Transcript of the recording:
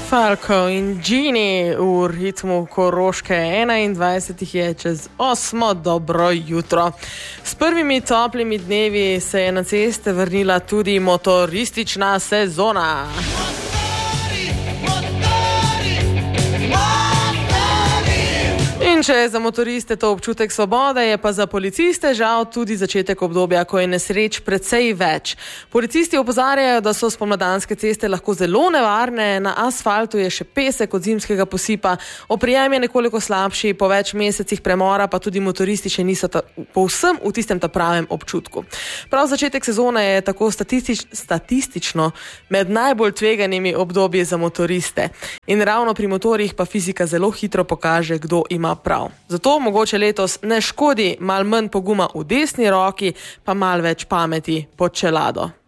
Falco in Gini v ritmu Koroške 21 je čez 8. Dobro jutro. S prvimi toplimi dnevi se je na ceste vrnila tudi motoristična sezona. In če je za motoriste to občutek svobode, je pa za policiste žal tudi začetek obdobja, ko je nesreč precej več. Policisti opozarjajo, da so spomladanske ceste lahko zelo nevarne, na asfaltu je še pesek od zimskega posipa, oprijem je nekoliko slabši, po več mesecih premora pa tudi motoristi še niso povsem v tistem ta pravem občutku. Prav začetek sezone je tako statistično med najbolj tveganimi obdobji za motoriste. In ravno pri motorjih pa fizika zelo hitro pokaže, kdo ima prav. Zato mogoče letos ne škodi malo manj poguma v desni roki, pa malo več pameti pod čelado.